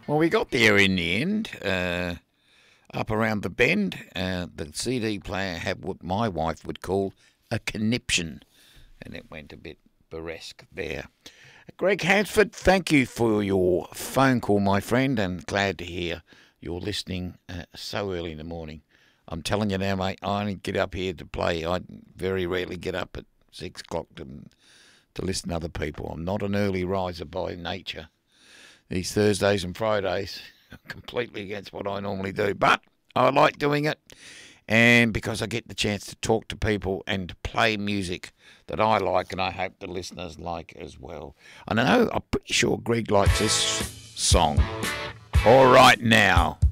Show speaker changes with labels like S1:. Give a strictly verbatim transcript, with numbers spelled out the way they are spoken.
S1: Well, we got there in the end. Uh, up around the bend, uh, the C D player had what my wife would call a conniption, and it went a bit burlesque there. Greg Hansford, thank you for your phone call, my friend, and glad to hear you're listening uh, so early in the morning. I'm telling you now, mate, I only get up here to play. I very rarely get up at six o'clock to, to listen to other people. I'm not an early riser by nature. These Thursdays and Fridays are completely against what I normally do, but I like doing it, and because I get the chance to talk to people and to play music that I like, and I hope the listeners like as well. And I know, I'm pretty sure Greg likes this song. All right now.